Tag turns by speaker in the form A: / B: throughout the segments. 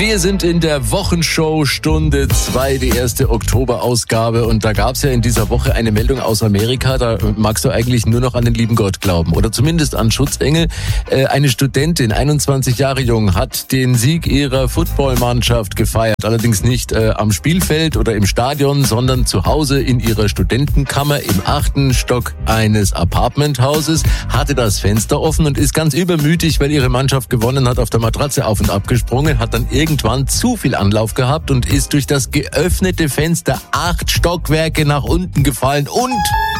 A: Wir sind in der Wochenshow Stunde 2, die erste Oktoberausgabe. Und da gab es ja in dieser Woche eine Meldung aus Amerika. Da magst du eigentlich nur noch an den lieben Gott glauben. Oder zumindest an Schutzengel. Eine Studentin, 21 Jahre jung, hat den Sieg ihrer Footballmannschaft gefeiert. Allerdings nicht am Spielfeld oder im Stadion, sondern zu Hause in ihrer Studentenkammer im 8. Stock eines Apartmenthauses. Hatte das Fenster offen und ist ganz übermütig, weil ihre Mannschaft gewonnen hat, auf der Matratze auf und ab gesprungen, hat dann irgendwann zu viel Anlauf gehabt und ist durch das geöffnete Fenster 8 Stockwerke nach unten gefallen und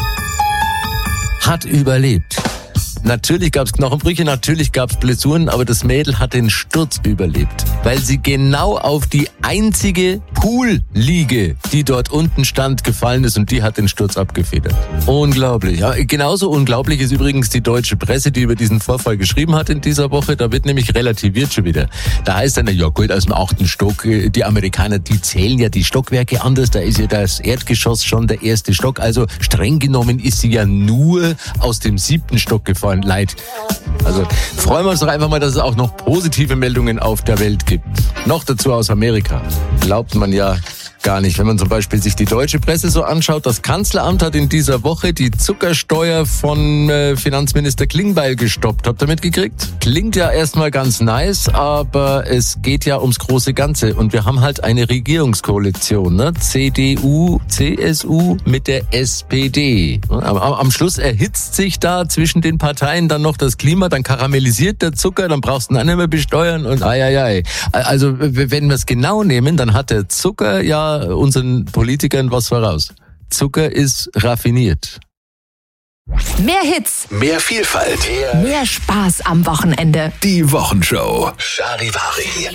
A: hat überlebt. Natürlich gab es Knochenbrüche, natürlich gab es Blessuren, aber das Mädel hat den Sturz überlebt, weil sie genau auf die einzige Poolliege, die dort unten stand, gefallen ist und die hat den Sturz abgefedert. Unglaublich. Ja, genauso unglaublich ist übrigens die deutsche Presse, die über diesen Vorfall geschrieben hat in dieser Woche. Da wird nämlich relativiert schon wieder. Da heißt dann, ja gut, aus dem 8. Stock, die Amerikaner, die zählen ja die Stockwerke anders, da ist ja das Erdgeschoss schon der 1. Stock, also streng genommen ist sie ja nur aus dem 7. Stock gefallen. Leid. Also freuen wir uns doch einfach mal, dass es auch noch positive Meldungen auf der Welt gibt. Noch dazu aus Amerika. Glaubt man ja gar nicht. Wenn man zum Beispiel sich die deutsche Presse so anschaut, das Kanzleramt hat in dieser Woche die Zuckersteuer von Finanzminister Klingbeil gestoppt. Habt ihr mitgekriegt? Klingt ja erstmal ganz nice, aber es geht ja ums große Ganze. Und wir haben halt eine Regierungskoalition, ne? CDU, CSU mit der SPD. Am Schluss erhitzt sich da zwischen den Parteien dann noch das Klima, dann karamellisiert der Zucker, dann brauchst du ihn auch nicht mehr besteuern und ai. Also wenn wir es genau nehmen, dann hat der Zucker ja unseren Politikern was voraus. Zucker ist raffiniert.
B: Mehr Hits,
C: mehr Vielfalt,
B: mehr Spaß am Wochenende.
C: Die Wochenshow. Charivari.